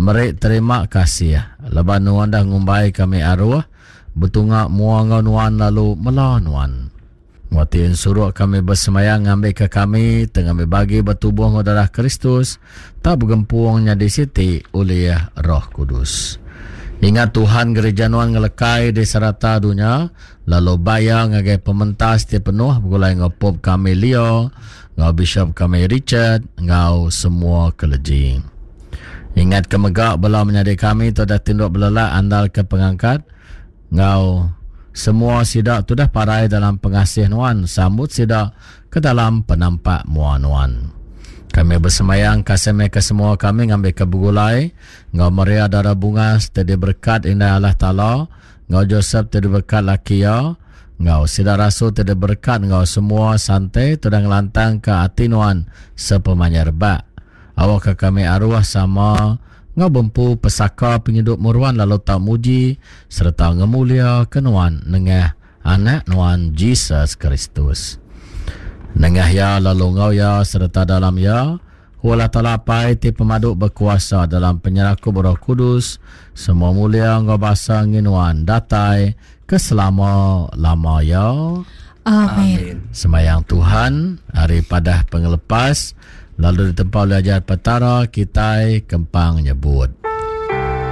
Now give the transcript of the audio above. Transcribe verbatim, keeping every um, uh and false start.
Merik terima kasih. Lepas nuan dah ngumbai kami arwah. Betungak muang nuan lalu melawan nuan. Watin suruh kami bersemayang ngambil ke kami. Tengah bagi bertubuh darah Kristus. Tak bergempuangnya di siti oleh Roh Kudus. Ingat Tuhan gereja nuan ngelekai di serata dunia. Lalu bayang ngagai pementas ti penuh. Begulai ngopop kami Leo. Ngau Bishop kami Richard. Ngau semua keleji. Ingat kemegak bela menyadi kami tu dah tinduk belelak andal ke pengangkat. Ngau semua sidak tu dah parai dalam pengasih nuan. Sambut sidak ke dalam penampak mua nuan. Kami bersemayang kasih ke semua kami ngambil ke begulai. Ngau Maria darah bunga tadi berkat indah Allah Ta'ala. Ngau Joseph tadi berkat laki ya. Ngau sidak rasul tadi berkat. Ngau semua santai tu dah ngelantang ke hati nuan sepemanya rebak. Awak ke kami arwah sama ngau bempu pesaka pengidup muruan lalu tak muji serta ngemulia kenuan nengah anak nuan Jesus Kristus. Nengah ya lalu ngau ya serta dalam ya wala talapai ti pemaduk berkuasa dalam penyeraku Roh Kudus semua mulia ngau basa nginuan datai keselama lama ya. Amin. Semayang Tuhan hari pada pengelepas. Lalu di tempat belajar petara kita kempang nyebut.